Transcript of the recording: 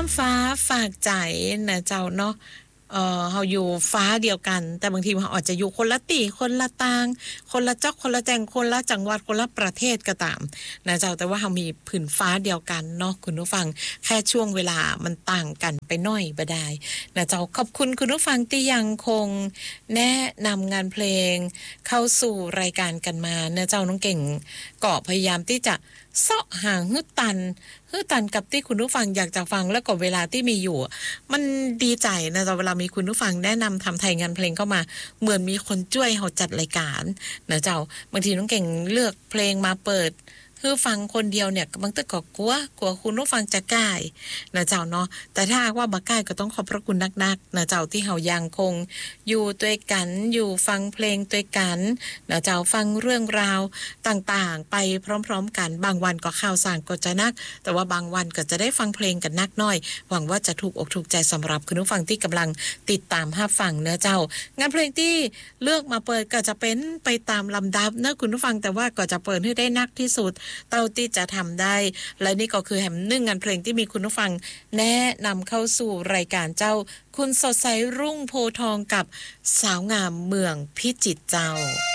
ามฟ้าฝากใจนะเจ้าเนาะเฮาอยู่ฟ้าเดียวกันแต่บางทีเราอาจจะอยู่คนละตีคนละตางคนละจอกคนละแจงคนละจังหวัดคนละประเทศก็ตามนะเจ้าแต่ว่าเรามีผืนฟ้าเดียวกันเนาะคุณผู้ฟังแค่ช่วงเวลามันต่างกันไปหน่อยบ่ได้นะเจ้าขอบคุณคุณผู้ฟังที่ยังคงแนะนำงานเพลงเข้าสู่รายการกันมานะเจ้าน้องเก่งก็พยายามที่จะเสาะหาฮึตันกับที่คุณผู้ฟังอยากจะฟังแล้วก็เวลาที่มีอยู่มันดีใจนะเวลามีคุณผู้ฟังแนะนำทำไทยงานเพลงเข้ามาเหมือนมีคนช่วยเฮาจัดรายการนะเจ้าบางทีน้องเก่งเลือกเพลงมาเปิดคือฟังคนเดียวเนี่ยบางตึกก็กลัวคุณผู้ฟังจะก่ายนะเจ้าเนาะแต่ถ้าว่าบ่ก่ายก็ต้องขอบพระคุณนักๆนะเจ้าที่เฮายังคงอยู่ด้วยกันอยู่ฟังเพลงด้วยกันนะเจ้าฟังเรื่องราวต่างๆไปพร้อมๆกันบางวันก็ข่าวสารก็จะนักแต่ว่าบางวันก็จะได้ฟังเพลงกันนักน้อยหวังว่าจะถูกอกถูกใจสำหรับคุณผู้ฟังที่กำลังติดตามรับฟังเนื้อเจ้างานเพลงที่เลือกมาเปิดก็จะเป็นไปตามลำดับนะคุณผู้ฟังแต่ว่าก็จะเปิดให้ได้นักที่สุดเท่าที่จะทำได้และนี่ก็คือแหม1งานเพลงที่มีคุณผู้ฟังแนะนำเข้าสู่รายการเจ้าคุณสดใสรุ่งโพทองกับสาวงามเมืองพิจิตรเจ้า